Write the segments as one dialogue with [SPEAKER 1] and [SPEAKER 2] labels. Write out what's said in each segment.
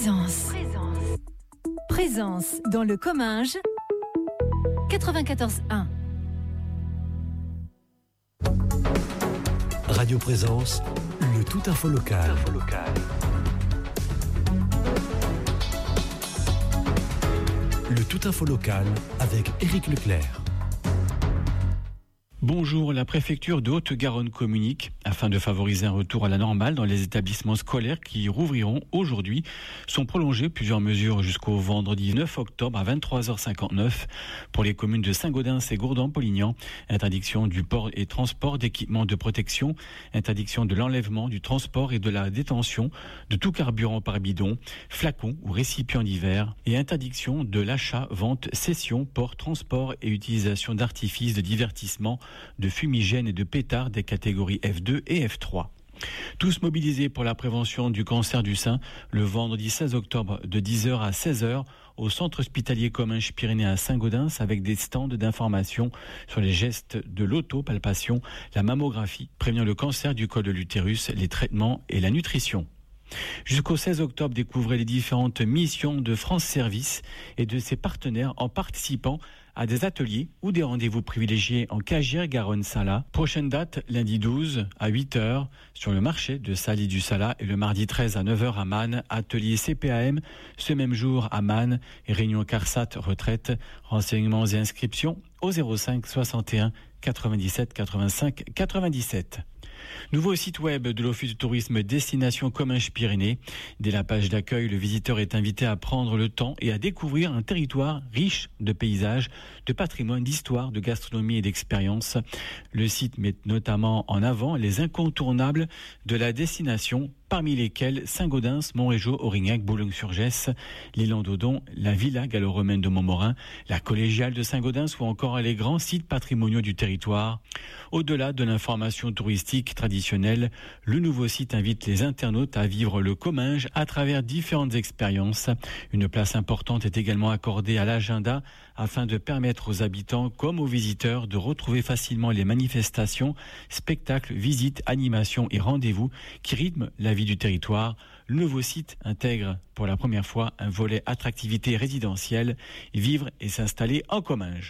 [SPEAKER 1] Présence dans le Comminges 94.1.
[SPEAKER 2] Radio Présence, le tout info local. Le tout info local avec Éric Leclerc.
[SPEAKER 3] Bonjour, la préfecture de Haute-Garonne communique afin de favoriser un retour à la normale dans les établissements scolaires qui rouvriront aujourd'hui. Sont prolongées plusieurs mesures jusqu'au vendredi 9 octobre à 23h59 pour les communes de Saint-Gaudens et Gourdon-Polignan. Interdiction du port et transport d'équipements de protection, interdiction de l'enlèvement, du transport et de la détention de tout carburant par bidon, flacon ou récipient divers et interdiction de l'achat, vente, cession, port, transport et utilisation d'artifices de divertissement, de fumigènes et de pétards des catégories F2 et F3. Tous mobilisés pour la prévention du cancer du sein le vendredi 16 octobre de 10h à 16h au centre hospitalier Comminges-Pyrénées à Saint-Gaudens avec des stands d'information sur les gestes de l'autopalpation, la mammographie, prévenir le cancer du col de l'utérus, les traitements et la nutrition. Jusqu'au 16 octobre, découvrez les différentes missions de France Service et de ses partenaires en participant à des ateliers ou des rendez-vous privilégiés en Cagières-Garonne-Sala. Prochaine date, lundi 12 à 8h sur le marché de Saly-du-Sala et le mardi 13 à 9h à Man, atelier CPAM, ce même jour à Man et réunion CARSAT retraite, renseignements et inscriptions au 05 61 97 85 97. Nouveau site web de l'Office du tourisme Destination Comminges-Pyrénées. Dès la page d'accueil, le visiteur est invité à prendre le temps et à découvrir un territoire riche de paysages, de patrimoine, d'histoire, de gastronomie et d'expérience. Le site met notamment en avant les incontournables de la destination, parmi lesquels Saint-Gaudens, Montrégeau, Aurignac, Boulogne-sur-Gesse, l'île d'Odon, la villa gallo-romaine de Montmorin, la collégiale de Saint-Gaudens ou encore les grands sites patrimoniaux du territoire. Au-delà de l'information touristique traditionnelle, le nouveau site invite les internautes à vivre le Comminges à travers différentes expériences. Une place importante est également accordée à l'agenda afin de permettre aux habitants comme aux visiteurs de retrouver facilement les manifestations, spectacles, visites, animations et rendez-vous qui rythment la vie du territoire. Le nouveau site intègre pour la première fois un volet attractivité résidentielle, vivre et s'installer en Comminges.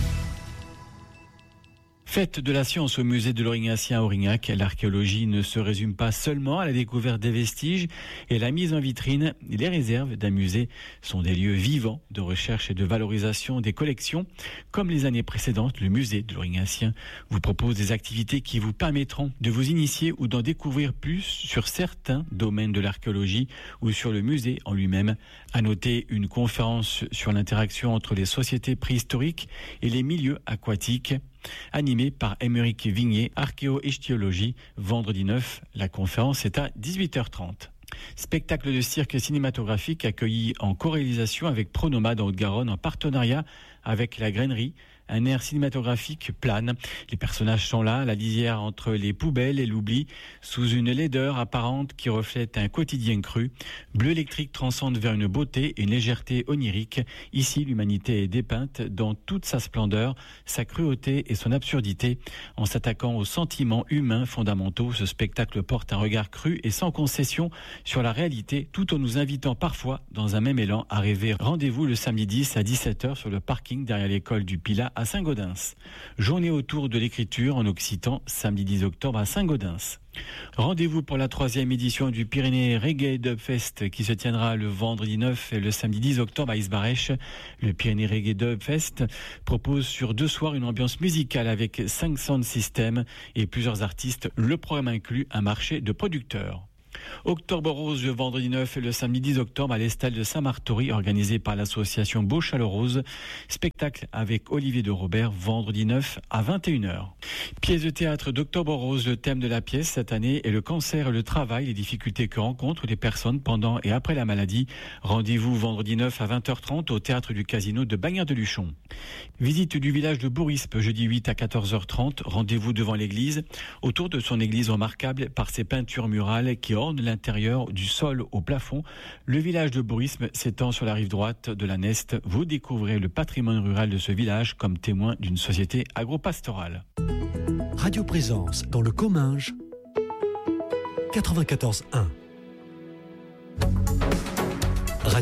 [SPEAKER 3] Fête de la science au musée de l'Aurignacien à Aurignac. L'archéologie ne se résume pas seulement à la découverte des vestiges et la mise en vitrine. Les réserves d'un musée sont des lieux vivants de recherche et de valorisation des collections. Comme les années précédentes, le musée de l'Aurignacien vous propose des activités qui vous permettront de vous initier ou d'en découvrir plus sur certains domaines de l'archéologie ou sur le musée en lui-même. À noter une conférence sur l'interaction entre les sociétés préhistoriques et les milieux aquatiques, animé par Émeric Vignier, archéo-ichthyologie, vendredi 9. La conférence est à 18h30. Spectacle de cirque cinématographique accueilli en co-réalisation avec Pronomade en Haute-Garonne en partenariat avec la Grainerie. Un air cinématographique plane. Les personnages sont là, la lisière entre les poubelles et l'oubli, sous une laideur apparente qui reflète un quotidien cru. Bleu électrique transcende vers une beauté et une légèreté onirique. Ici, l'humanité est dépeinte dans toute sa splendeur, sa cruauté et son absurdité. En s'attaquant aux sentiments humains fondamentaux, ce spectacle porte un regard cru et sans concession sur la réalité, tout en nous invitant parfois, dans un même élan, à rêver. Rendez-vous le samedi 10 à 17h sur le parking derrière l'école du Pilat à Saint-Gaudens. Journée autour de l'écriture en occitan, samedi 10 octobre à Saint-Gaudens. Rendez-vous pour la 3e édition du Pyrénées Reggae Dub Fest qui se tiendra le vendredi 9 et le samedi 10 octobre à Isbarèche. Le Pyrénées Reggae Dub Fest propose sur 2 soirs une ambiance musicale avec 5 sound systems et plusieurs artistes. Le programme inclut un marché de producteurs. Octobre Rose le vendredi 9 et le samedi 10 octobre à l'Estelle de Saint-Martory, organisé par l'association Beau-Chaleur-Rose. Spectacle avec Olivier de Robert, vendredi 9 à 21h. Pièce de théâtre d'Octobre Rose, le thème de la pièce cette année est le cancer et le travail, les difficultés que rencontrent les personnes pendant et après la maladie. Rendez-vous vendredi 9 à 20h30 au théâtre du Casino de Bagnères-de-Luchon. Visite du village de Bourrispe, jeudi 8 à 14h30. Rendez-vous devant l'église, autour de son église remarquable par ses peintures murales qui ornent l'intérieur du sol au plafond. Le village de Bourrispe s'étend sur la rive droite de la Neste. Vous découvrez le patrimoine rural de ce village comme témoin d'une société agro-pastorale.
[SPEAKER 2] Radio Présence dans le Comminges 94.1.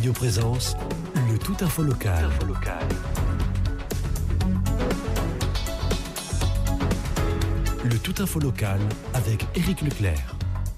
[SPEAKER 2] Radio Présence, le tout info local. Le tout info local avec Éric Leclerc.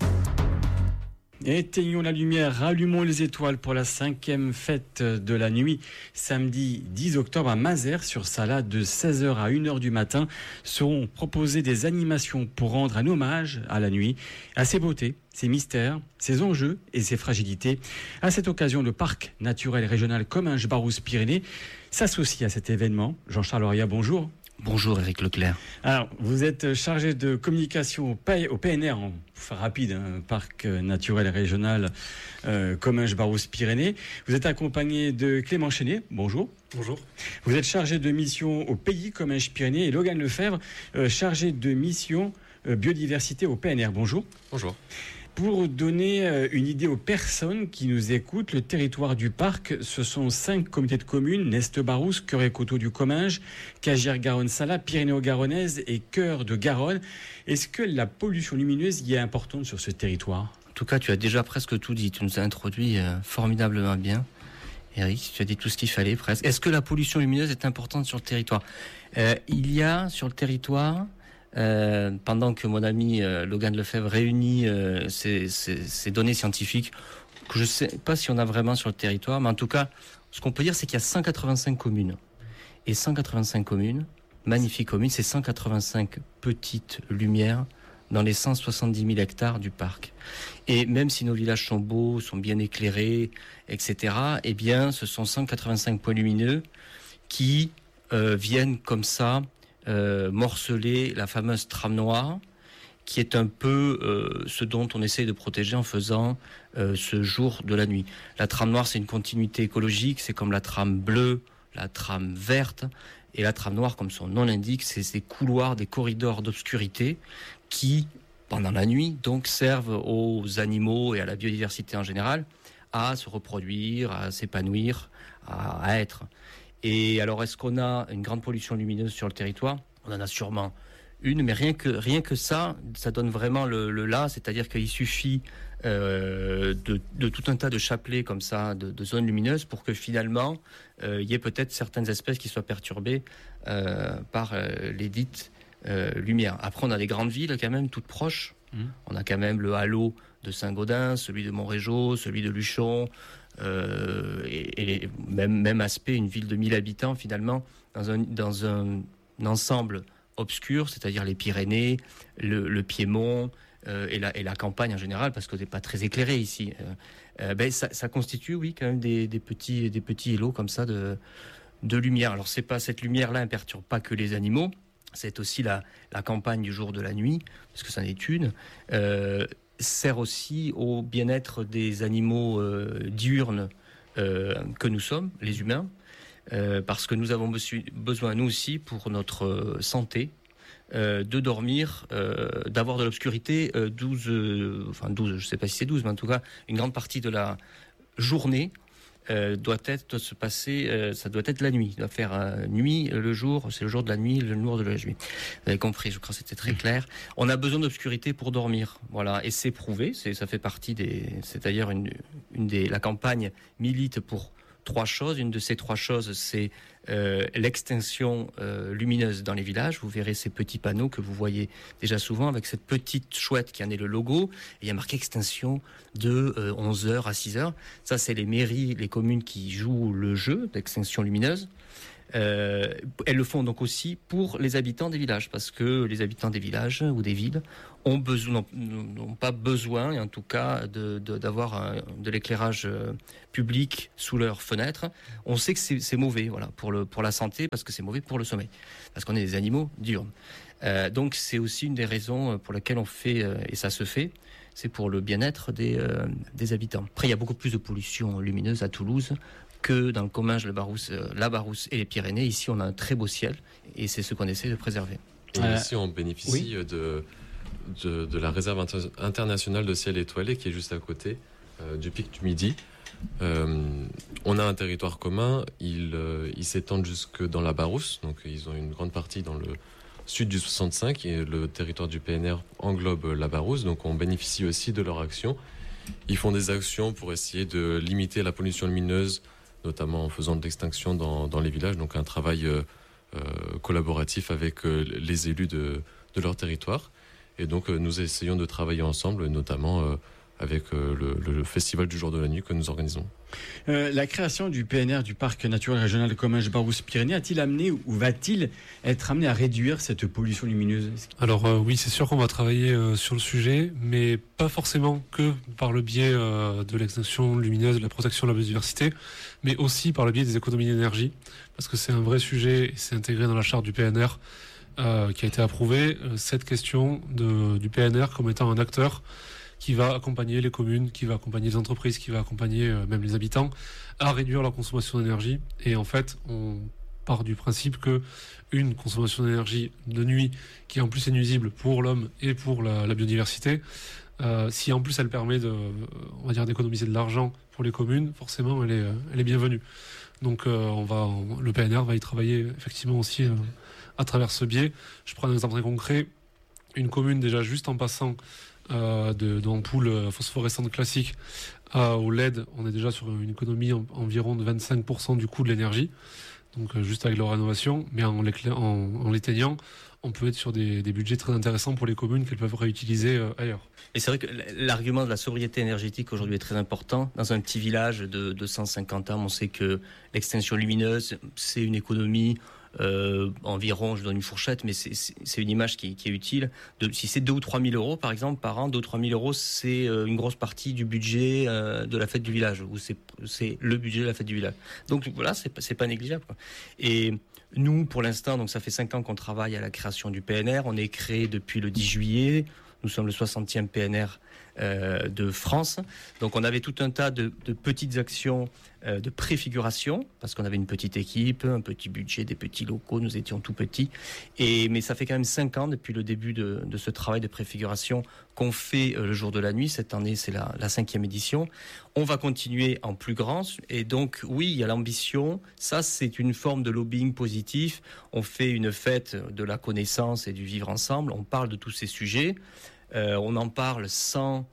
[SPEAKER 3] Éteignons la lumière, rallumons les étoiles pour la 5e fête de la nuit. Samedi 10 octobre à Mazères, sur Salade, de 16h à 1h du matin, seront proposées des animations pour rendre un hommage à la nuit, à ses beautés, ses mystères, ses enjeux et ses fragilités. À cette occasion, le parc naturel régional Comminges-Barousse-Pyrénées s'associe à cet événement. Jean-Charles Auria, bonjour.
[SPEAKER 4] Bonjour Éric Leclerc.
[SPEAKER 3] Alors, vous êtes chargé de communication au PNR, pour faire rapide, Parc naturel régional Comminges-Barousse-Pyrénées. Vous êtes accompagné de Clément Chenet. Bonjour.
[SPEAKER 5] Bonjour.
[SPEAKER 3] Vous êtes chargé de mission au pays Comminges-Pyrénées et Logan Lefebvre, chargé de mission biodiversité au PNR. Bonjour.
[SPEAKER 5] Bonjour.
[SPEAKER 3] Pour donner une idée aux personnes qui nous écoutent, le territoire du parc, ce sont 5 communautés de communes, Neste-Barousse, Cœur et Coteaux du Comminges, Cagières-Garonne-Sala, Pyrénées-Garonnaise et Cœur de Garonne. Est-ce que la pollution lumineuse y est importante sur ce territoire ?
[SPEAKER 4] En tout cas, tu as déjà presque tout dit. Tu nous as introduit formidablement bien. Éric, tu as dit tout ce qu'il fallait presque. Est-ce que la pollution lumineuse est importante sur le territoire ? Il y a sur le territoire... pendant que mon ami Logan Lefebvre réunit ces données scientifiques, que je ne sais pas si on a vraiment sur le territoire, mais en tout cas, ce qu'on peut dire, c'est qu'il y a 185 communes. Et 185 communes, magnifiques communes, c'est 185 petites lumières dans les 170 000 hectares du parc. Et même si nos villages sont beaux, sont bien éclairés, etc., eh bien, ce sont 185 points lumineux qui viennent comme ça morceler la fameuse trame noire, qui est un peu ce dont on essaie de protéger en faisant ce jour de la nuit. La trame noire, c'est une continuité écologique, c'est comme la trame bleue, la trame verte, et la trame noire, comme son nom l'indique, c'est ces couloirs, des corridors d'obscurité qui, pendant la nuit, donc servent aux animaux et à la biodiversité en général à se reproduire, à s'épanouir, à être. Et alors, est-ce qu'on a une grande pollution lumineuse sur le territoire ? On en a sûrement une, mais rien que ça donne vraiment le là, c'est-à-dire qu'il suffit de tout un tas de chapelets comme ça, de zones lumineuses, pour que finalement, il y ait peut-être certaines espèces qui soient perturbées par les dites lumières. Après, on a des grandes villes quand même, toutes proches. On a quand même le halo de Saint-Gaudens, celui de Montrégeau, celui de Luchon, et même aspect, une ville de 1000 habitants finalement, dans un ensemble obscur, c'est-à-dire les Pyrénées, le Piémont et la campagne en général, parce que c'est pas très éclairé ici. Ça constitue, oui, quand même des petits îlots comme ça de lumière. Alors cette lumière-là ne perturbe pas que les animaux, c'est aussi la campagne du jour de la nuit, parce que ça en est une. Sert aussi au bien-être des animaux diurnes que nous sommes, les humains, parce que nous avons besoin, nous aussi, pour notre santé, de dormir, d'avoir de l'obscurité 12, je ne sais pas si c'est 12, mais en tout cas, une grande partie de la journée doit se passer, ça doit être la nuit, doit faire nuit, le jour, c'est le jour de la nuit, le jour de la nuit. Vous avez compris, je crois que c'était très clair. On a besoin d'obscurité pour dormir, voilà, et c'est prouvé, ça fait partie c'est d'ailleurs la campagne milite pour 3 choses. Une de ces 3 choses, c'est l'extinction lumineuse dans les villages. Vous verrez ces petits panneaux que vous voyez déjà souvent avec cette petite chouette qui en est le logo. Et il y a marqué extinction de 11h à 6h. Ça, c'est les mairies, les communes qui jouent le jeu d'extinction lumineuse. Elles le font donc aussi pour les habitants des villages, parce que les habitants des villages ou des villes n'ont pas besoin, en tout cas, d'avoir de l'éclairage public sous leurs fenêtres. On sait que c'est mauvais, voilà, pour la santé, parce que c'est mauvais pour le sommeil, parce qu'on est des animaux diurnes. Donc c'est aussi une des raisons pour lesquelles on fait, et ça se fait, c'est pour le bien-être des habitants. Après, il y a beaucoup plus de pollution lumineuse à Toulouse que dans le Comminges, la Barousse et les Pyrénées. Ici, on a un très beau ciel, et c'est ce qu'on essaie de préserver.
[SPEAKER 5] Et ici, on bénéficie de la réserve internationale de ciel étoilé qui est juste à côté du pic du Midi. On a un territoire commun, il s'étend jusque dans la Barousse, donc ils ont une grande partie dans le sud du 65 et le territoire du PNR englobe la Barousse, donc on bénéficie aussi de leur action. Ils font des actions pour essayer de limiter la pollution lumineuse, notamment en faisant de l'extinction dans les villages. Donc un travail collaboratif avec les élus de leur territoire. Et donc nous essayons de travailler ensemble, notamment avec le Festival du jour de la nuit que nous organisons.
[SPEAKER 3] La création du PNR, du Parc naturel régional de Comminges-Barousse-Pyrénées, a-t-il amené ou va-t-il être amené à réduire cette pollution lumineuse ?
[SPEAKER 6] Alors oui, c'est sûr qu'on va travailler sur le sujet, mais pas forcément que par le biais de l'extinction lumineuse, de la protection de la biodiversité, mais aussi par le biais des économies d'énergie, parce que c'est un vrai sujet, et c'est intégré dans la charte du PNR qui a été approuvée, cette question du PNR comme étant un acteur qui va accompagner les communes, qui va accompagner les entreprises, qui va accompagner même les habitants à réduire leur consommation d'énergie. Et en fait, on part du principe que une consommation d'énergie de nuit, qui en plus est nuisible pour l'homme et pour la biodiversité, si en plus elle permet on va dire d'économiser de l'argent pour les communes, forcément elle est bienvenue. Donc le PNR va y travailler effectivement aussi à travers ce biais. Je prends un exemple très concret. Une commune déjà juste en passant d'ampoules phosphorescentes classiques au LED, on est déjà sur une économie environ de 25% du coût de l'énergie, donc juste avec leur rénovation, mais en l'éteignant, on peut être sur des budgets très intéressants pour les communes qu'elles peuvent réutiliser ailleurs.
[SPEAKER 4] Et c'est vrai que l'argument de la sobriété énergétique aujourd'hui est très important. Dans un petit village de 250 âmes, on sait que l'extinction lumineuse, c'est une économie environ, je donne une fourchette, mais c'est une image qui est utile. Si c'est 2 ou 3 000 euros, par exemple, par an, 2 ou 3 000 euros, c'est une grosse partie du budget de la fête du village, ou c'est le budget de la fête du village. Donc voilà, c'est pas négligeable, quoi. Et nous, pour l'instant, donc ça fait 5 ans qu'on travaille à la création du PNR. On est créé depuis le 10 juillet. Nous sommes le 60e PNR de France. Donc on avait tout un tas de petites actions de préfiguration, parce qu'on avait une petite équipe, un petit budget, des petits locaux, nous étions tout petits. Mais ça fait quand même 5 ans depuis le début de ce travail de préfiguration qu'on fait le jour de la nuit. Cette année, c'est la 5e édition. On va continuer en plus grand. Et donc, oui, il y a l'ambition. Ça, c'est une forme de lobbying positif. On fait une fête de la connaissance et du vivre ensemble. On parle de tous ces sujets. On en parle sans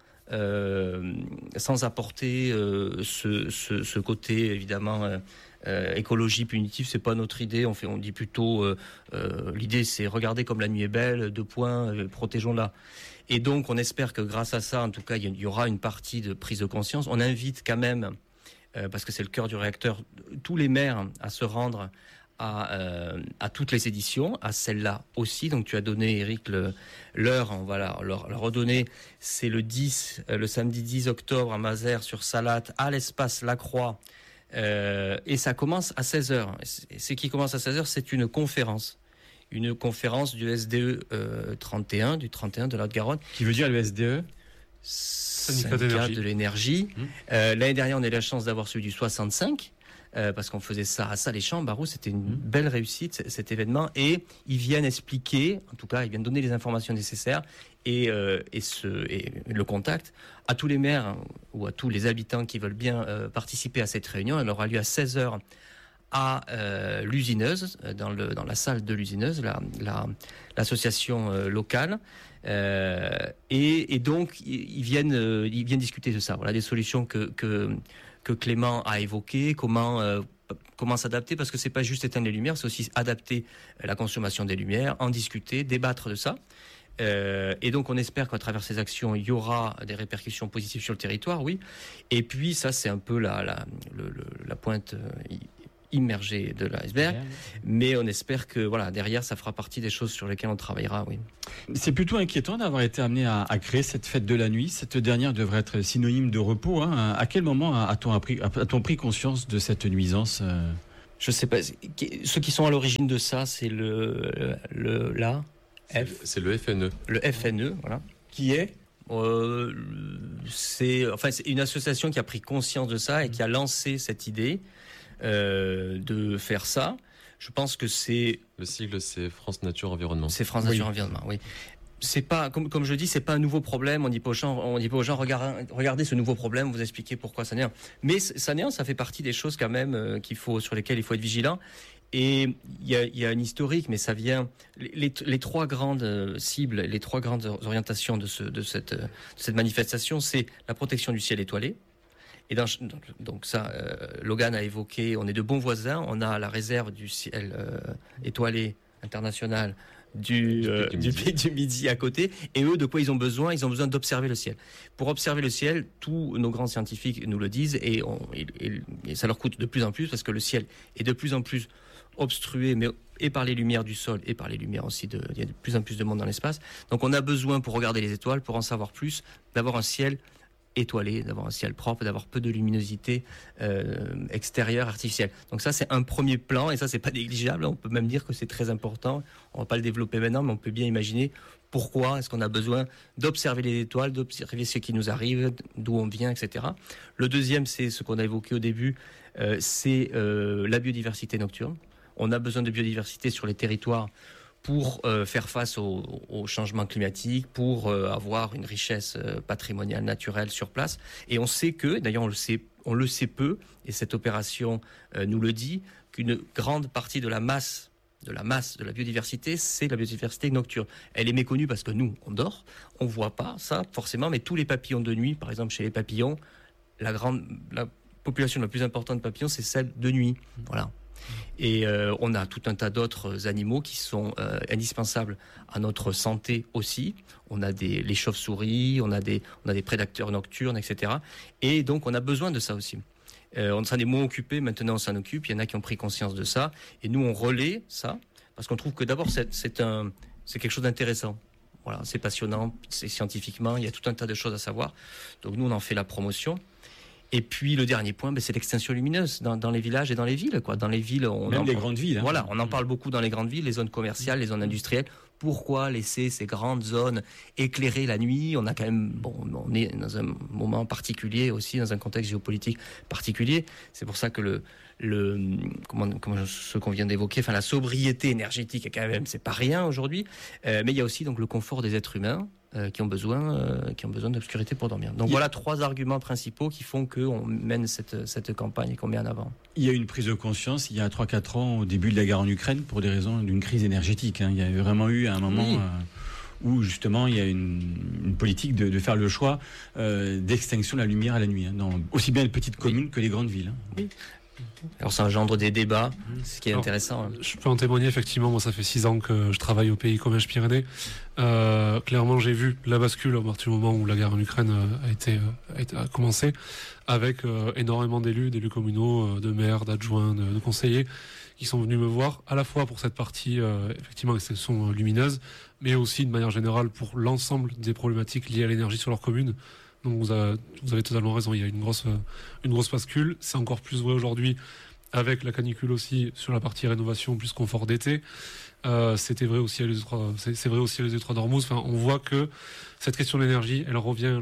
[SPEAKER 4] apporter ce côté évidemment écologie punitive. C'est pas notre idée. On dit plutôt l'idée, c'est regarder comme la nuit est belle. 2 points, protégeons-la. Et donc on espère que grâce à ça, en tout cas, il y aura une partie de prise de conscience. On invite quand même, parce que c'est le cœur du réacteur, tous les maires à se rendre à toutes les éditions, à celle-là aussi. Donc tu as donné, Eric, l'heure, on va la redonner. C'est le samedi 10 octobre à Mazères-sur-Salatte, à l'espace Lacroix. Et ça commence à 16h. Ce qui commence à 16h, c'est une conférence du SDE 31, du 31 de la Haute-Garonne.
[SPEAKER 3] Qui veut dire le SDE ?
[SPEAKER 6] Syndicat
[SPEAKER 3] de
[SPEAKER 6] l'énergie.
[SPEAKER 4] L'année dernière, on a eu la chance d'avoir celui du 65. Parce qu'on faisait ça à Salé-Champs, Barou, c'était une belle réussite cet événement, et ils viennent expliquer, en tout cas ils viennent donner les informations nécessaires et le contact à tous les maires ou à tous les habitants qui veulent bien participer à cette réunion. Elle aura lieu à 16h à l'usineuse, dans la salle de l'usineuse, l'association locale. Et donc ils viennent discuter de ça. Voilà des solutions que Clément a évoquées, comment s'adapter, parce que c'est pas juste éteindre les lumières, c'est aussi adapter la consommation des lumières, en discuter, débattre de ça. Et donc on espère qu'à travers ces actions, il y aura des répercussions positives sur le territoire, oui. Et puis ça, c'est un peu la pointe immergée de l'iceberg, mais on espère que derrière ça fera partie des choses sur lesquelles on travaillera, oui.
[SPEAKER 3] C'est plutôt inquiétant d'avoir été amené à créer cette fête de la nuit. Cette dernière devrait être synonyme de repos, hein. À quel moment a-t-on pris conscience de cette nuisance ?
[SPEAKER 4] Je sais pas. Ceux qui sont à l'origine de ça, c'est
[SPEAKER 5] c'est le FNE.
[SPEAKER 4] Le FNE, voilà. Qui est c'est une association qui a pris conscience de ça et qui a lancé cette idée de faire ça. Je pense que c'est...
[SPEAKER 5] Le sigle, c'est France Nature Environnement.
[SPEAKER 4] C'est France Nature Environnement, oui. C'est pas, comme je dis, c'est pas un nouveau problème. On dit pas aux gens, regardez ce nouveau problème, vous expliquez pourquoi ça naît. Mais ça naît, ça fait partie des choses quand même sur lesquelles il faut être vigilant. Et il y a un historique, mais ça vient... Les trois grandes cibles, les trois grandes orientations de cette manifestation, c'est la protection du ciel étoilé. Et donc ça, Logan a évoqué, on est de bons voisins, on a la réserve du ciel étoilé international du Midi à côté. Et eux, de quoi ils ont besoin ? Ils ont besoin d'observer le ciel. Pour observer le ciel, tous nos grands scientifiques nous le disent, et ça leur coûte de plus en plus, parce que le ciel est de plus en plus obstrué, mais et par les lumières du sol, et par les lumières aussi, il y a de plus en plus de monde dans l'espace. Donc on a besoin, pour regarder les étoiles, pour en savoir plus, d'avoir un ciel étoilé, d'avoir un ciel propre, d'avoir peu de luminosité extérieure, artificielle. Donc ça, c'est un premier plan, et ça, c'est pas négligeable. On peut même dire que c'est très important. On va pas le développer maintenant, mais on peut bien imaginer pourquoi est-ce qu'on a besoin d'observer les étoiles, d'observer ce qui nous arrive, d'où on vient, etc. Le deuxième, c'est ce qu'on a évoqué au début, c'est la biodiversité nocturne. On a besoin de biodiversité sur les territoires pour faire face au changement climatique, pour avoir une richesse patrimoniale, naturelle sur place. Et on sait que, d'ailleurs on le sait peu, et cette opération nous le dit, qu'une grande partie de la masse de la biodiversité, c'est la biodiversité nocturne. Elle est méconnue parce que nous, on dort, on voit pas ça forcément, mais tous les papillons de nuit, par exemple chez les papillons, la population la plus importante de papillons, c'est celle de nuit. Voilà. Et on a tout un tas d'autres animaux qui sont indispensables à notre santé aussi. On a les chauves-souris, on a des prédateurs nocturnes, etc. Et donc on a besoin de ça aussi. On s'en est moins occupé, maintenant on s'en occupe. Il y en a qui ont pris conscience de ça. Et nous, on relaie ça, parce qu'on trouve que d'abord, c'est quelque chose d'intéressant. Voilà, c'est passionnant, c'est scientifiquement, il y a tout un tas de choses à savoir. Donc nous, on en fait la promotion. Et puis le dernier point, c'est l'extinction lumineuse dans les villages et dans les villes, quoi. Dans les villes,
[SPEAKER 3] les grandes villes.
[SPEAKER 4] Voilà, on en parle beaucoup dans les grandes villes, les zones commerciales, les zones industrielles. Pourquoi laisser ces grandes zones éclairées la nuit ? On a quand même, on est dans un moment particulier aussi, dans un contexte géopolitique particulier. C'est pour ça que ce qu'on vient d'évoquer, la sobriété énergétique, quand même, c'est pas rien aujourd'hui. Mais il y a aussi donc le confort des êtres humains. Qui ont besoin d'obscurité pour dormir. Donc voilà 3 arguments principaux qui font qu'on mène cette campagne et qu'on met en avant.
[SPEAKER 3] Il y a une prise de conscience il y a 3-4 ans au début de la guerre en Ukraine pour des raisons d'une crise énergétique. Il y a vraiment eu un moment où justement il y a une politique de faire le choix d'extinction de la lumière à la nuit, dans aussi bien les petites communes que les grandes villes.
[SPEAKER 4] Oui. Alors ça engendre des débats, ce qui est intéressant.
[SPEAKER 6] Je peux en témoigner, effectivement. Moi, ça fait 6 ans que je travaille au Pays Comminges-Pyrénées. Clairement, j'ai vu la bascule à partir du moment où la guerre en Ukraine a commencé, avec énormément d'élus communaux, de maires, d'adjoints, de conseillers, qui sont venus me voir, à la fois pour cette partie, effectivement, extinction lumineuse, mais aussi de manière générale pour l'ensemble des problématiques liées à l'énergie sur leur commune. Donc vous avez totalement raison, il y a une grosse bascule. C'est encore plus vrai aujourd'hui avec la canicule aussi sur la partie rénovation plus confort d'été. C'était vrai aussi à c'est vrai aussi à les Trois d'Ormuz. Enfin, on voit que cette question de l'énergie, elle revient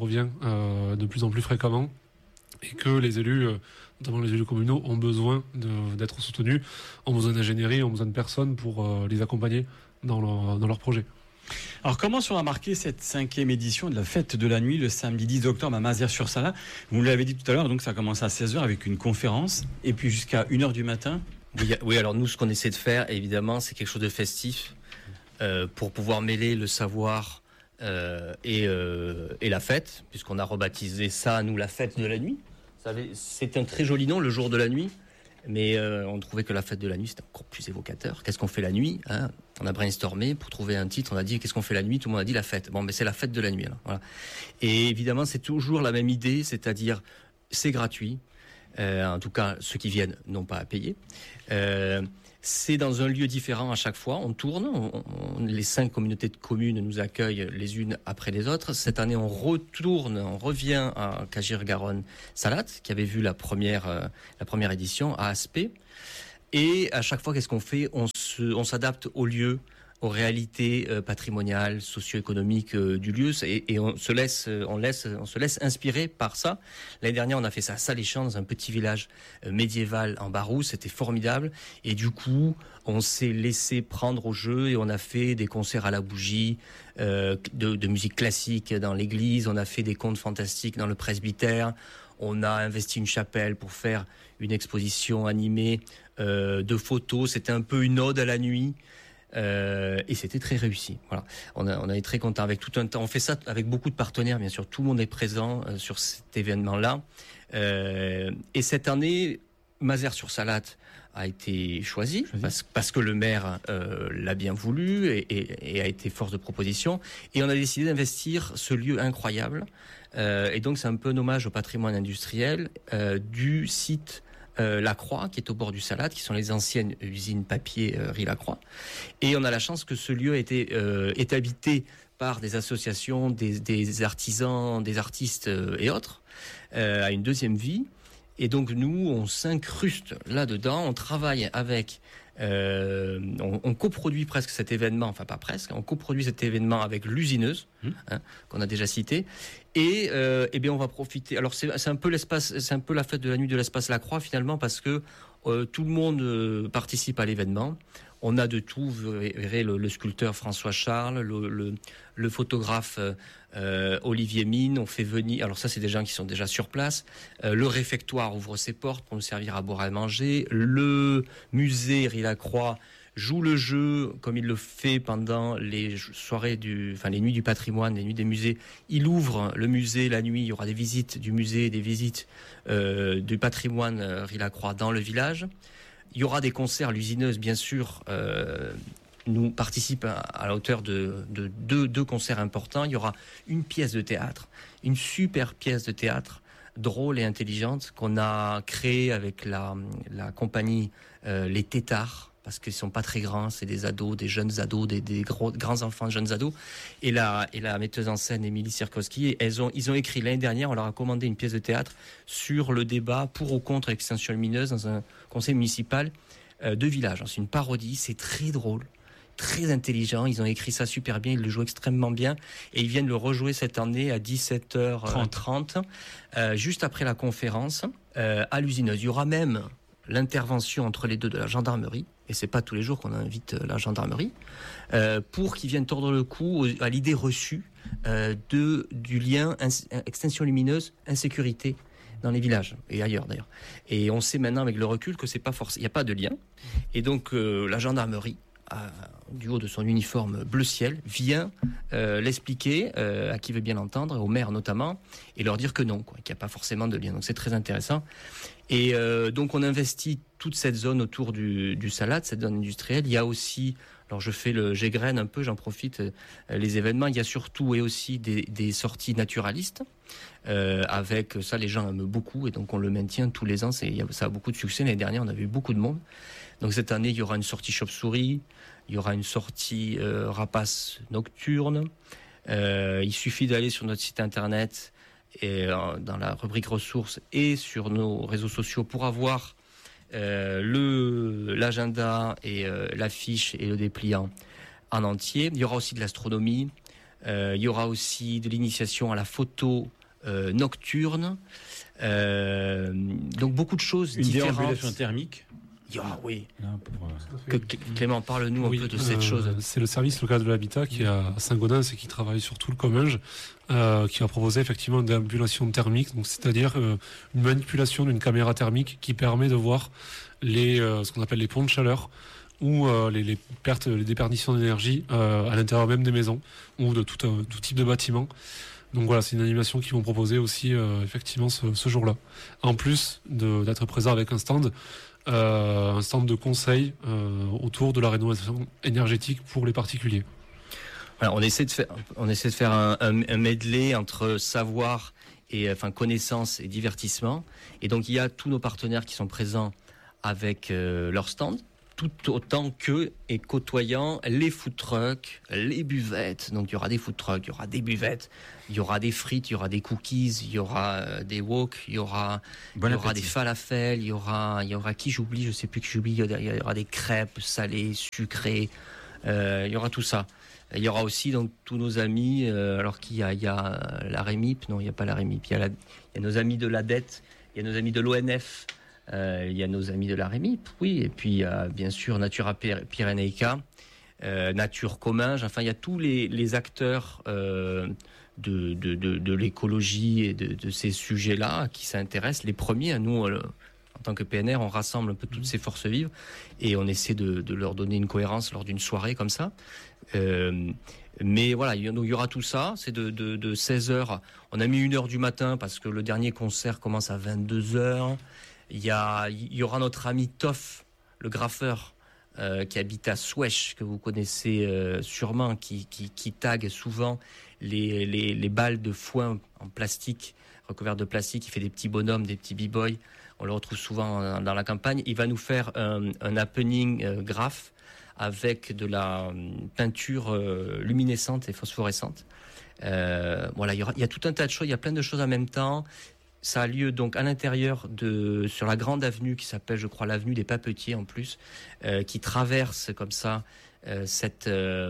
[SPEAKER 6] de plus en plus fréquemment, et que les élus, notamment les élus communaux, ont besoin d'être soutenus, ont besoin d'ingénierie, ont besoin de personnes pour les accompagner dans leur projet.
[SPEAKER 3] Alors comment sera marquée cette 5e édition de la fête de la nuit le samedi 10 octobre à Mazères-sur-Sala ? Vous l'avez dit tout à l'heure, donc ça commence à 16h avec une conférence et puis jusqu'à 1h du matin.
[SPEAKER 4] Oui, alors nous ce qu'on essaie de faire évidemment c'est quelque chose de festif pour pouvoir mêler le savoir et la fête, puisqu'on a rebaptisé ça nous la fête de la nuit. C'est un très joli nom, le jour de la nuit. Mais on trouvait que la fête de la nuit c'était encore plus évocateur. Qu'est-ce qu'on fait la nuit, hein ? On a brainstormé pour trouver un titre. On a dit qu'est-ce qu'on fait la nuit ? Tout le monde a dit la fête. Bon, mais c'est la fête de la nuit. Alors, voilà. Et évidemment, c'est toujours la même idée, c'est-à-dire c'est gratuit. En tout cas, ceux qui viennent n'ont pas à payer. C'est dans un lieu différent à chaque fois. On tourne. Les 5 communautés de communes nous accueillent les unes après les autres. Cette année, on revient à Cagir-Garonne-Salat, qui avait vu la première édition à Aspet. Et à chaque fois, qu'est-ce qu'on fait ? On s'adapte au lieu, aux réalités patrimoniales, socio-économiques du lieu, et on se laisse inspirer par ça. L'année dernière, on a fait ça à Saléchamps, dans un petit village médiéval en Barousse, c'était formidable. Et du coup, on s'est laissé prendre au jeu et on a fait des concerts à la bougie, de musique classique dans l'église, on a fait des contes fantastiques dans le presbytère. On a investi une chapelle pour faire une exposition animée de photos. C'était un peu une ode à la nuit. Et c'était très réussi. Voilà. On est très content avec tout un temps. On fait ça avec beaucoup de partenaires, bien sûr. Tout le monde est présent sur cet événement-là. Et cette année, Mazères-sur-Salatte a été choisi parce que le maire l'a bien voulu et a été force de proposition. Et on a décidé d'investir ce lieu incroyable. Et donc c'est un peu un hommage au patrimoine industriel du site Lacroix, qui est au bord du Salatte, qui sont les anciennes usines papier Riz Lacroix. Et on a la chance que ce lieu est habité par des associations, des artisans, des artistes et autres, à une deuxième vie. Et donc nous, on s'incruste là-dedans, on travaille avec, on coproduit presque cet événement, enfin pas presque, on coproduit cet événement avec l'usineuse, qu'on a déjà cité, et bien on va profiter. Alors c'est un peu l'espace, c'est un peu la fête de la nuit de l'espace Lacroix finalement, parce que tout le monde participe à l'événement. On a de tout, vous verrez le sculpteur François Charles, le photographe Olivier Mine, on fait venir, alors ça c'est des gens qui sont déjà sur place, le réfectoire ouvre ses portes pour nous servir à boire et à manger, le musée Riz Lacroix joue le jeu comme il le fait pendant les soirées les nuits du patrimoine, les nuits des musées. Il ouvre le musée la nuit, il y aura des visites du musée, des visites du patrimoine Riz Lacroix dans le village. Il y aura des concerts, l'usineuse bien sûr nous participe à la hauteur de deux concerts importants. Il y aura une pièce de théâtre, une super pièce de théâtre, drôle et intelligente, qu'on a créée avec la compagnie Les Tétards, parce qu'ils sont pas très grands, c'est des ados, des jeunes ados, des grands enfants, de jeunes ados. Et la metteuse en scène, Émilie Sierkowski, ils ont écrit l'année dernière, on leur a commandé une pièce de théâtre sur le débat pour ou contre l'extinction lumineuse dans un conseil municipal de village. C'est une parodie, c'est très drôle, très intelligent. Ils ont écrit ça super bien, ils le jouent extrêmement bien. Et ils viennent le rejouer cette année à 17h30, juste après la conférence, à l'usineuse. Il y aura même l'intervention entre les deux de la gendarmerie, et c'est pas tous les jours qu'on invite la gendarmerie, pour qu'ils viennent tordre le cou à l'idée reçue du lien extinction lumineuse, insécurité dans les villages et ailleurs d'ailleurs. Et on sait maintenant avec le recul que c'est pas forcément, il n'y a pas de lien. Et donc la gendarmerie, du haut de son uniforme bleu ciel, vient l'expliquer à qui veut bien l'entendre, au maire notamment, et leur dire que non, qu'il n'y a pas forcément de lien. Donc c'est très intéressant. Et donc on investit toute cette zone autour du Salatte, cette zone industrielle. Il y a aussi, alors j'égrène un peu, j'en profite, les événements. Il y a surtout et aussi des sorties naturalistes. Avec ça, les gens aiment beaucoup, et donc on le maintient tous les ans. Ça a beaucoup de succès. L'année dernière, on avait eu beaucoup de monde. Donc cette année, il y aura une sortie chauve-souris, il y aura une sortie rapace nocturne. Il suffit d'aller sur notre site internet et dans la rubrique ressources et sur nos réseaux sociaux pour avoir l'agenda et l'affiche et le dépliant en entier. Il y aura aussi de l'astronomie. Il y aura aussi de l'initiation à la photo nocturne. Donc beaucoup de choses différentes. Une
[SPEAKER 3] déambulation thermique.
[SPEAKER 4] Oui. Clément, parle-nous un peu de cette chose.
[SPEAKER 6] C'est le service local de l'habitat qui est à Saint-Gaudens et qui travaille sur tout le Comminges, qui va proposer effectivement une déambulation thermique, donc c'est-à-dire une manipulation d'une caméra thermique qui permet de voir ce qu'on appelle les ponts de chaleur ou les pertes, les déperditions d'énergie à l'intérieur même des maisons ou de tout type de bâtiment. Donc voilà, c'est une animation qu'ils vont proposer aussi effectivement ce jour-là. En plus d'être présent avec un stand de conseil autour de la rénovation énergétique pour les particuliers.
[SPEAKER 4] Alors, on essaie de faire un medley entre savoir et connaissance et divertissement. Et donc il y a tous nos partenaires qui sont présents avec leur stand, tout autant que et côtoyant les food trucks, les buvettes. Donc il y aura des food trucks, il y aura des buvettes, il y aura des frites, il y aura des cookies, il y aura des wok, il y aura des falafels, il y aura qui j'oublie, je sais plus qui j'oublie, il y aura des crêpes salées, sucrées, il y aura tout ça. Il y aura aussi donc tous nos amis, alors qu'il y a la REMIP, non il n'y a pas la REMIP, il y a nos amis de l'ADET, il y a nos amis de l'ONF. Il y a nos amis de la REMIP, oui, et puis il y a bien sûr Natura Pyrénéica, Nature Comminges, enfin il y a tous les acteurs de l'écologie et de ces sujets-là qui s'intéressent. Les premiers, nous, En tant que PNR, on rassemble un peu toutes ces forces vives et on essaie de leur donner une cohérence lors d'une soirée comme ça. Mais voilà, il y aura tout ça. C'est de 16h. On a mis 1h du matin parce que le dernier concert commence à 22h. Il y aura notre ami Toff, le graffeur, qui habite à Souèche, que vous connaissez sûrement, qui tague souvent les balles de foin en plastique, recouvertes de plastique. Il fait des petits bonhommes, des petits b-boys. On le retrouve souvent dans la campagne. Il va nous faire un happening graphe avec de la peinture luminescente et phosphorescente. Voilà, il y a tout un tas de choses. Il y a plein de choses en même temps. Ça a lieu donc à l'intérieur sur la grande avenue qui s'appelle, je crois, l'avenue des Papetiers en plus, qui traverse comme ça cet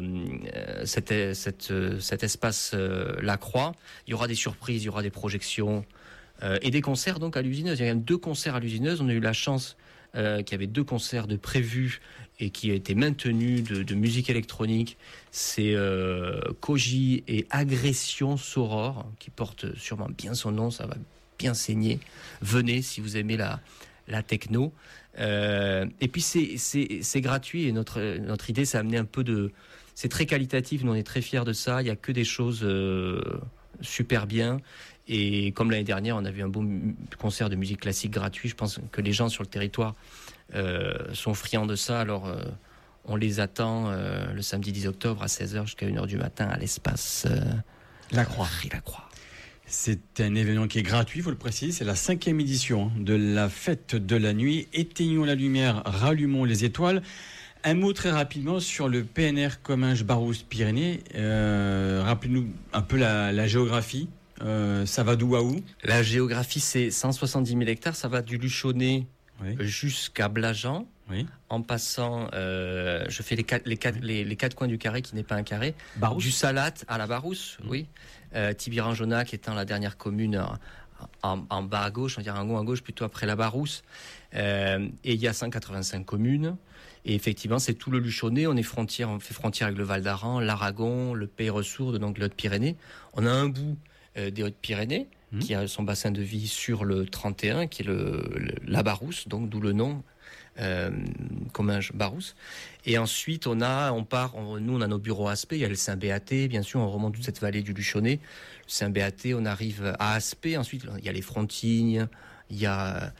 [SPEAKER 4] espace La Croix. Il y aura des surprises, il y aura des projections et des concerts donc à l'Usineuse. Il y a 2 concerts à l'Usineuse. On a eu la chance qu'il y avait 2 concerts de prévus et qui a été maintenu de musique électronique. C'est Koji et Agression Soror, qui porte sûrement bien son nom, ça va bien saigner. Venez si vous aimez la techno. Et puis c'est gratuit et notre idée c'est amener un peu de... C'est très qualitatif, nous on est très fiers de ça, il n'y a que des choses super bien. Et comme l'année dernière, on a vu un beau concert de musique classique gratuit. Je pense que les gens sur le territoire sont friands de ça. Alors, on les attend le samedi 10 octobre à 16h jusqu'à 1h du matin à l'espace
[SPEAKER 3] La Croix.
[SPEAKER 4] La Croix.
[SPEAKER 3] C'est un événement qui est gratuit, il faut le préciser. C'est la 5e édition de la fête de la nuit. Éteignons la lumière, rallumons les étoiles. Un mot très rapidement sur le PNR Comminges-Barousse-Pyrénées. Rappelez-nous un peu la géographie. Ça va d'où à où?
[SPEAKER 4] La géographie, c'est 170 000 hectares. Ça va du Luchonnet jusqu'à Blajan, en passant, je fais les quatre coins du carré qui n'est pas un carré.
[SPEAKER 3] Barousse.
[SPEAKER 4] Du Salat à la Barousse, oui. Tibiran-Jonac étant la dernière commune en bas à gauche, on dirait en haut à gauche, plutôt après la Barousse. Et il y a 185 communes. Et effectivement, c'est tout le Luchonnet. On fait frontière avec le Val d'Aran, l'Aragon, le Pays Ressourdes, donc les Hautes-Pyrénées. On a un bout des Hautes-Pyrénées, qui a son bassin de vie sur le 31, qui est la Barousse, donc d'où le nom Comminges-Barousse. Et ensuite, nous, on a nos bureaux à Aspet, il y a le Saint-Béaté, bien sûr, on remonte toute cette vallée du Luchonnet. Le Saint-Béaté, on arrive à Aspet, ensuite, il y a les Frontignes, il y a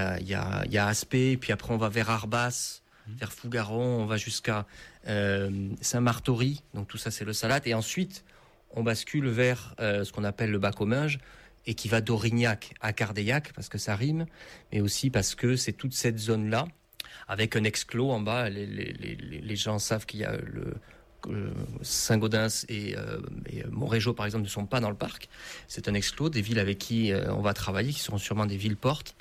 [SPEAKER 4] Aspet, puis après, on va vers Arbas, vers Fougaron, on va jusqu'à Saint-Martory, donc tout ça, c'est le Salat, et ensuite, on bascule vers ce qu'on appelle le Bas-Comminges et qui va d'Aurignac à Cardeillac, parce que ça rime, mais aussi parce que c'est toute cette zone-là, avec un exclos en bas. Les gens savent qu'il y a Saint-Gaudens et Montrégeau, par exemple, ne sont pas dans le parc. C'est un exclos des villes avec qui on va travailler, qui seront sûrement des villes portes.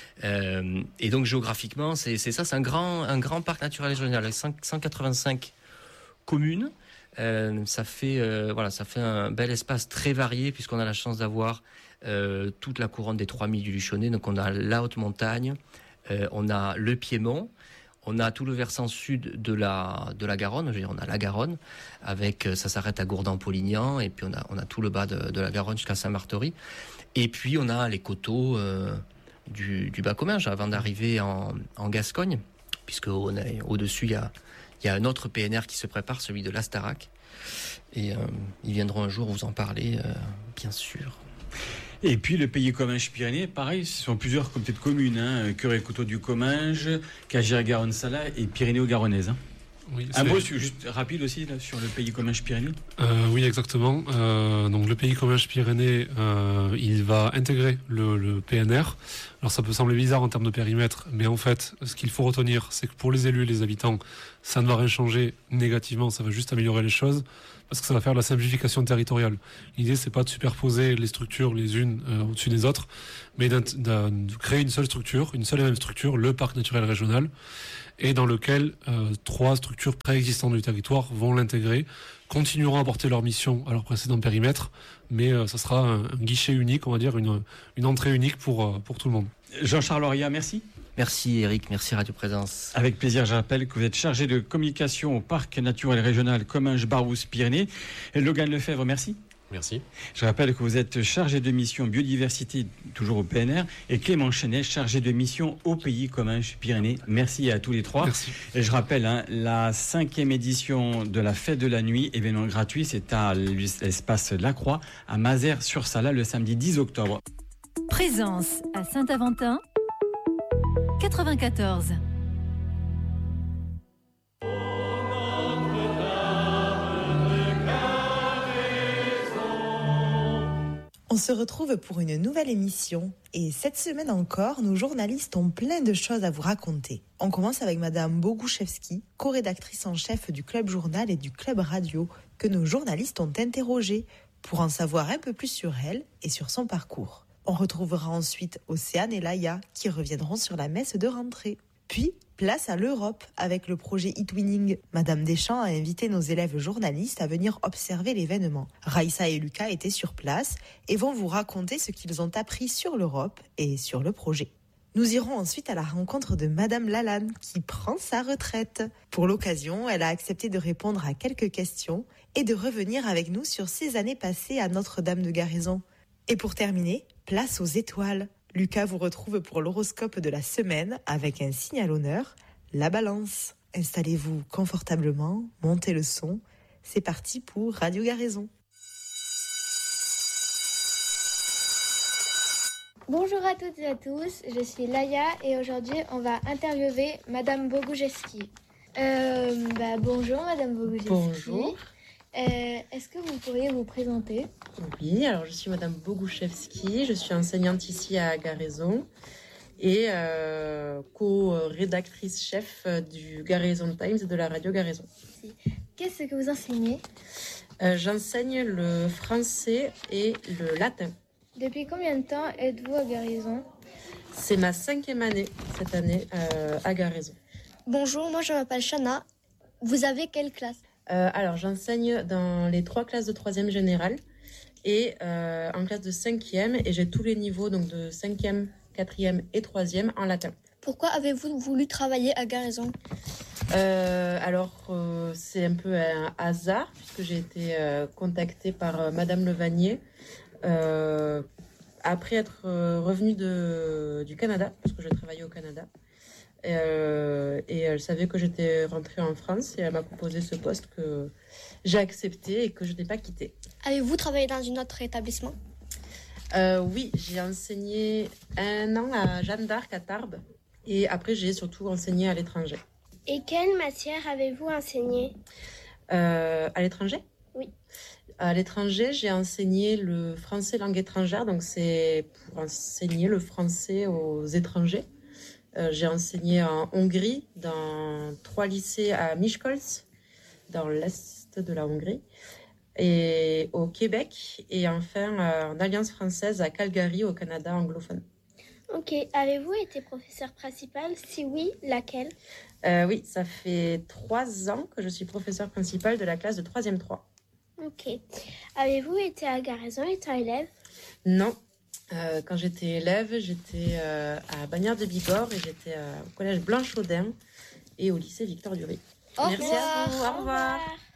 [SPEAKER 4] Et donc, géographiquement, c'est ça, c'est un grand parc naturel régional avec 185 communes. Ça fait un bel espace très varié puisqu'on a la chance d'avoir toute la couronne des 3000 du Luchonnet. Donc on a la haute montagne, on a le Piémont, on a tout le versant sud de la Garonne. Je veux dire, on a la Garonne avec ça s'arrête à Gourdin-Polignan et puis on a tout le bas de la Garonne jusqu'à Saint-Martory. Et puis on a les coteaux du Bas-Comminges avant d'arriver en Gascogne, puisque au-dessus il y a un autre PNR qui se prépare, celui de l'Astarac. Et ils viendront un jour vous en parler, bien sûr.
[SPEAKER 3] Et puis le pays Comminges-Pyrénées, pareil, ce sont plusieurs comités de communes. Cœur et Coteau du Comminges, Cagière-Garonne-Sala et Pyrénées-Garonnaises.
[SPEAKER 6] Oui,
[SPEAKER 3] un mot juste rapide aussi là, sur le pays Comminges-Pyrénées.
[SPEAKER 6] Oui, exactement. Donc le pays Comminges-Pyrénées, il va intégrer le PNR. Alors ça peut sembler bizarre en termes de périmètre, mais en fait, ce qu'il faut retenir, c'est que pour les élus et les habitants, ça ne va rien changer négativement, ça va juste améliorer les choses, parce que ça va faire de la simplification territoriale. L'idée, c'est pas de superposer les structures les unes au-dessus des autres, mais de créer une seule et même structure, le parc naturel régional, et dans lequel 3 structures préexistantes du territoire vont l'intégrer, continueront à porter leur mission à leur précédent périmètre, mais ça sera un guichet unique, on va dire, une entrée unique pour tout le monde.
[SPEAKER 3] Jean-Charles Auria, merci.
[SPEAKER 4] Merci Eric, merci Radio Présence.
[SPEAKER 3] Avec plaisir, je rappelle que vous êtes chargé de communication au Parc naturel régional Comminges-Barousse-Pyrénées. Logan Lefebvre, merci.
[SPEAKER 5] Merci.
[SPEAKER 3] Je rappelle que vous êtes chargé de mission biodiversité, toujours au PNR, et Clément Chenet, chargé de mission au Pays Comminges Pyrénées. Merci à tous les trois.
[SPEAKER 6] Merci.
[SPEAKER 3] Et je rappelle, la 5e édition de la Fête de la Nuit, événement gratuit, c'est à l'espace Lacroix, à Mazères-sur-Sala, le samedi 10 octobre.
[SPEAKER 1] Présence à Saint-Aventin, 94.
[SPEAKER 7] On se retrouve pour une nouvelle émission et cette semaine encore, nos journalistes ont plein de choses à vous raconter. On commence avec Madame Boguszewski, co-rédactrice en chef du Club Journal et du Club Radio, que nos journalistes ont interrogée pour en savoir un peu plus sur elle et sur son parcours. On retrouvera ensuite Océane et Laïa qui reviendront sur la messe de rentrée. Puis, place à l'Europe avec le projet eTwinning. Madame Deschamps a invité nos élèves journalistes à venir observer l'événement. Raïssa et Lucas étaient sur place et vont vous raconter ce qu'ils ont appris sur l'Europe et sur le projet. Nous irons ensuite à la rencontre de Madame Lalanne qui prend sa retraite. Pour l'occasion, elle a accepté de répondre à quelques questions et de revenir avec nous sur ses années passées à Notre-Dame de Garaison. Et pour terminer, place aux étoiles. Lucas vous retrouve pour l'horoscope de la semaine avec un signe à l'honneur, la balance. Installez-vous confortablement, montez le son. C'est parti pour Radio Garaison.
[SPEAKER 8] Bonjour à toutes et à tous, je suis Laïa et aujourd'hui on va interviewer Madame Boguszewski. Bonjour Madame Boguszewski.
[SPEAKER 9] Bonjour.
[SPEAKER 8] Est-ce que vous pourriez vous présenter ?
[SPEAKER 9] Oui, alors je suis Madame Boguszewski, je suis enseignante ici à Garaison et co-rédactrice chef du Garaison Times et de la radio Garaison.
[SPEAKER 8] Qu'est-ce que vous enseignez ?
[SPEAKER 9] J'enseigne le français et le latin.
[SPEAKER 8] Depuis combien de temps êtes-vous à Garaison ?
[SPEAKER 9] C'est ma 5e année cette année à Garaison.
[SPEAKER 8] Bonjour, moi je m'appelle Shana. Vous avez quelle classe ?
[SPEAKER 9] Alors j'enseigne dans les 3 classes de 3e générale et en classe de 5e et j'ai tous les niveaux donc de 5e, 4e et 3e en latin.
[SPEAKER 8] Pourquoi avez-vous voulu travailler à Garaison ?
[SPEAKER 9] C'est un peu un hasard puisque j'ai été contactée par Madame Levanier après être revenue du Canada, parce que je travaillais au Canada. Et elle savait que j'étais rentrée en France et elle m'a proposé ce poste que j'ai accepté et que je n'ai pas quitté.
[SPEAKER 8] Avez-vous travaillé dans un autre établissement ?
[SPEAKER 9] Oui, j'ai enseigné 1 an à Jeanne d'Arc à Tarbes et après j'ai surtout enseigné à l'étranger.
[SPEAKER 8] Et quelle matière avez-vous enseigné ?
[SPEAKER 9] À l'étranger ?
[SPEAKER 8] Oui.
[SPEAKER 9] À l'étranger, j'ai enseigné le français langue étrangère, donc c'est pour enseigner le français aux étrangers. J'ai enseigné en Hongrie, dans 3 lycées à Miskolc, dans l'est de la Hongrie, et au Québec, et enfin en Alliance française à Calgary, au Canada anglophone.
[SPEAKER 8] Ok, avez-vous été professeur principal ? Si oui, laquelle ?
[SPEAKER 9] Oui, ça fait 3 ans que je suis professeur principal de la classe de 3e 3.
[SPEAKER 8] Ok. Avez-vous été à Garaison étant élève ?
[SPEAKER 9] Non. Quand j'étais élève, j'étais à Bagnères de Bigorre et j'étais au collège Blanchaudin et au lycée Victor Duruy. Merci à vous, au revoir.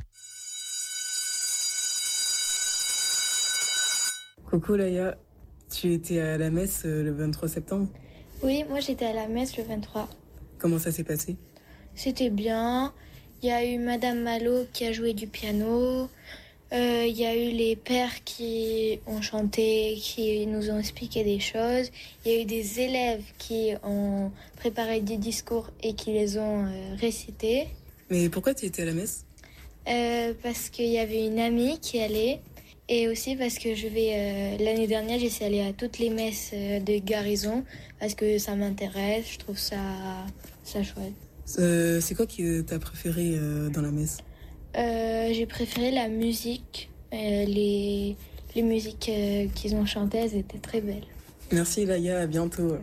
[SPEAKER 10] Coucou Laïa, tu étais à la messe le 23 septembre ?
[SPEAKER 8] Oui, moi j'étais à la messe le 23.
[SPEAKER 10] Comment ça s'est passé ?
[SPEAKER 8] C'était bien. Il y a eu Madame Malo qui a joué du piano. Il y a eu les pères qui ont chanté, qui nous ont expliqué des choses. Il y a eu des élèves qui ont préparé des discours et qui les ont récités.
[SPEAKER 10] Mais pourquoi tu étais à la messe ?
[SPEAKER 8] Parce qu'il y avait une amie qui allait. Et aussi parce que l'année dernière, j'ai essayé d'aller à toutes les messes de Garaison parce que ça m'intéresse, je trouve ça chouette.
[SPEAKER 10] C'est quoi que t'as préféré dans la messe ?
[SPEAKER 8] J'ai préféré la musique. Les musiques qu'ils ont chantées, elles étaient très belles.
[SPEAKER 10] Merci Laïa, à bientôt.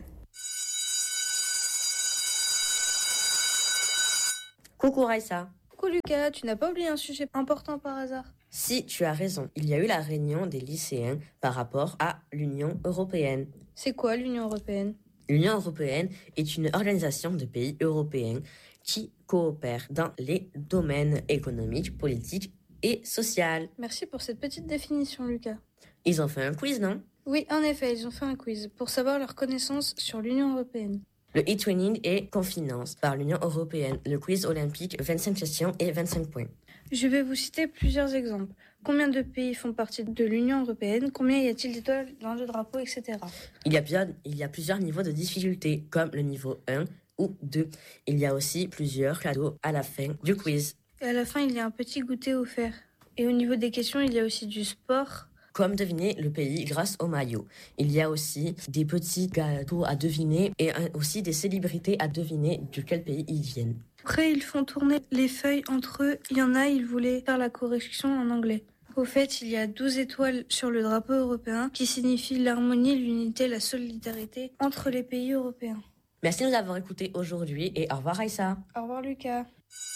[SPEAKER 11] Coucou Raïssa.
[SPEAKER 12] Coucou Lucas, tu n'as pas oublié un sujet important par hasard ?
[SPEAKER 11] Si, tu as raison. Il y a eu la réunion des lycéens par rapport à l'Union européenne.
[SPEAKER 12] C'est quoi l'Union européenne ?
[SPEAKER 11] L'Union européenne est une organisation de pays européens qui coopèrent dans les domaines économiques, politiques et sociale.
[SPEAKER 12] Merci pour cette petite définition, Lucas.
[SPEAKER 11] Ils ont fait un quiz, non?
[SPEAKER 12] Oui, en effet, ils ont fait un quiz pour savoir leur connaissance sur l'Union européenne.
[SPEAKER 11] Le e-training est confinance par l'Union européenne. Le quiz olympique, 25 questions et 25 points.
[SPEAKER 12] Je vais vous citer plusieurs exemples. Combien de pays font partie de l'Union européenne? Combien y a-t-il d'étoiles dans le drapeau, etc.
[SPEAKER 11] Il y a plusieurs niveaux de difficulté, comme le niveau 1 ou 2. Il y a aussi plusieurs cadeaux à la fin du quiz.
[SPEAKER 12] Et à la fin, il y a un petit goûter offert. Et au niveau des questions, il y a aussi du sport.
[SPEAKER 11] Comme deviner le pays grâce au maillot. Il y a aussi des petits gâteaux à deviner et aussi des célébrités à deviner de quel pays ils viennent.
[SPEAKER 12] Après, ils font tourner les feuilles entre eux. Il y en a, ils voulaient faire la correction en anglais. Au fait, il y a 12 étoiles sur le drapeau européen qui signifient l'harmonie, l'unité, la solidarité entre les pays européens.
[SPEAKER 11] Merci de nous avoir écoutés aujourd'hui et au revoir Aïssa.
[SPEAKER 12] Au revoir Lucas.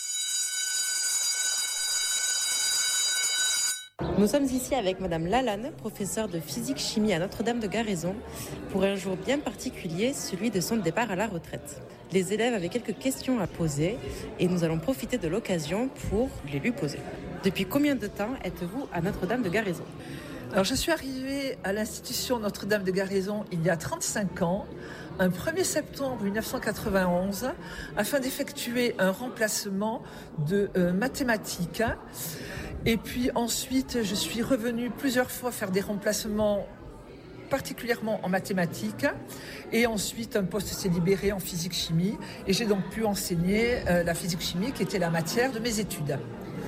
[SPEAKER 9] Nous sommes ici avec Madame Lalanne, professeure de physique-chimie à Notre-Dame-de-Garaison, pour un jour bien particulier, celui de son départ à la retraite. Les élèves avaient quelques questions à poser et nous allons profiter de l'occasion pour les lui poser. Depuis combien de temps êtes-vous à Notre-Dame-de-Garaison ?
[SPEAKER 13] Alors, je suis arrivée à l'institution Notre-Dame-de-Garaison il y a 35 ans, un 1er septembre 1991, afin d'effectuer un remplacement de mathématiques. Et puis ensuite, je suis revenue plusieurs fois faire des remplacements, particulièrement en mathématiques. Et ensuite, un poste s'est libéré en physique-chimie. Et j'ai donc pu enseigner la physique-chimie, qui était la matière de mes études.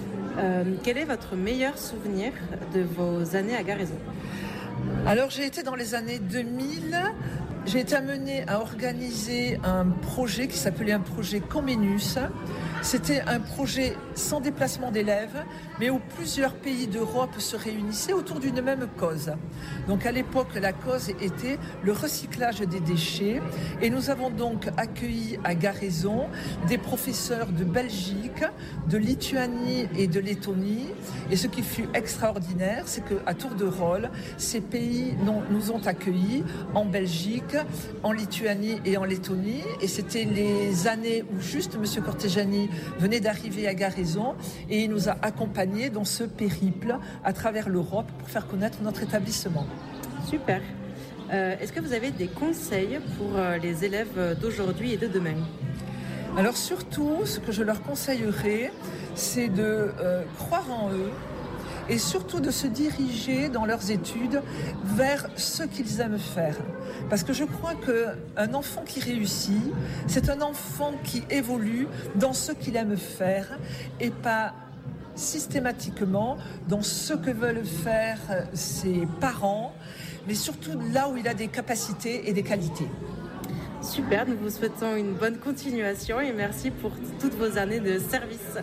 [SPEAKER 9] Quel est votre meilleur souvenir de vos années à Garaison ?
[SPEAKER 13] Alors, j'ai été dans les années 2000. J'ai été amenée à organiser un projet qui s'appelait un projet Comenius. C'était un projet sans déplacement d'élèves, mais où plusieurs pays d'Europe se réunissaient autour d'une même cause. Donc à l'époque, la cause était le recyclage des déchets. Et nous avons donc accueilli à Garaison des professeurs de Belgique, de Lituanie et de Lettonie. Et ce qui fut extraordinaire, c'est qu'à tour de rôle, ces pays nous ont accueillis en Belgique, en Lituanie et en Lettonie. Et c'était les années où juste M. Cortegiani venait d'arriver à Garaison et il nous a accompagnés dans ce périple à travers l'Europe pour faire connaître notre établissement.
[SPEAKER 9] Super. Est-ce que vous avez des conseils pour les élèves d'aujourd'hui et de demain ?
[SPEAKER 13] Alors surtout, ce que je leur conseillerais, c'est de croire en eux et surtout de se diriger dans leurs études vers ce qu'ils aiment faire. Parce que je crois qu'un enfant qui réussit, c'est un enfant qui évolue dans ce qu'il aime faire et pas systématiquement dans ce que veulent faire ses parents, mais surtout là où il a des capacités et des qualités.
[SPEAKER 9] Super, nous vous souhaitons une bonne continuation et merci pour toutes vos années de service.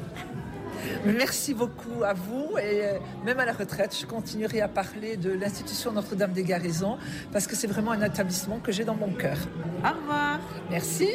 [SPEAKER 13] Merci beaucoup à vous et même à la retraite, je continuerai à parler de l'institution Notre-Dame des Garaisons parce que c'est vraiment un établissement que j'ai dans mon cœur.
[SPEAKER 9] Au revoir.
[SPEAKER 13] Merci.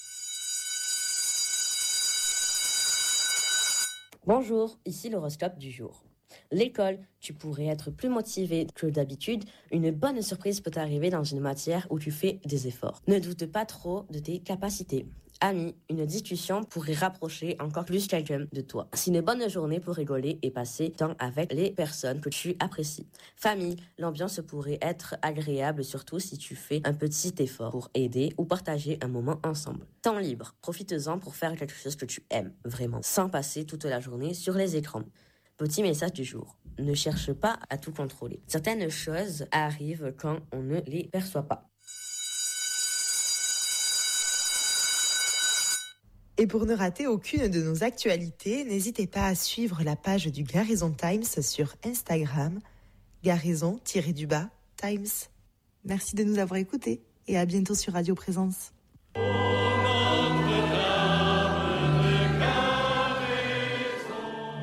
[SPEAKER 11] Bonjour, ici l'horoscope du jour. L'école, tu pourrais être plus motivé que d'habitude. Une bonne surprise peut t'arriver dans une matière où tu fais des efforts. Ne doute pas trop de tes capacités. Amis, une discussion pourrait rapprocher encore plus quelqu'un de toi. C'est une bonne journée pour rigoler et passer temps avec les personnes que tu apprécies. Famille, l'ambiance pourrait être agréable, surtout si tu fais un petit effort pour aider ou partager un moment ensemble. Temps libre, profites-en pour faire quelque chose que tu aimes vraiment, sans passer toute la journée sur les écrans. Petit message du jour, ne cherche pas à tout contrôler. Certaines choses arrivent quand on ne les perçoit pas.
[SPEAKER 7] Et pour ne rater aucune de nos actualités, n'hésitez pas à suivre la page du Garaison Times sur Instagram, Garaison-Times. Merci de nous avoir écoutés et à bientôt sur Radio Présence.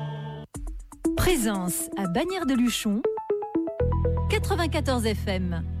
[SPEAKER 1] Présence à Bagnères de Luchon, 94 FM.